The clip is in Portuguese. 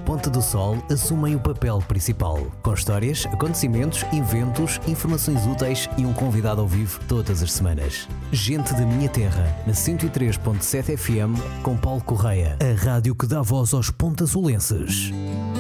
Ponta do Sol assumem o papel principal, com histórias, acontecimentos, eventos, informações úteis e um convidado ao vivo todas as semanas. Gente da Minha Terra, na 103.7 FM, com Paulo Correia, a rádio que dá voz aos pontasolenses.